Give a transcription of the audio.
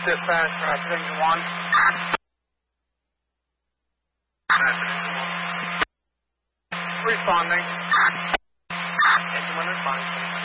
Dispatch, traffic engine 1. Responding. Engine 1 responding.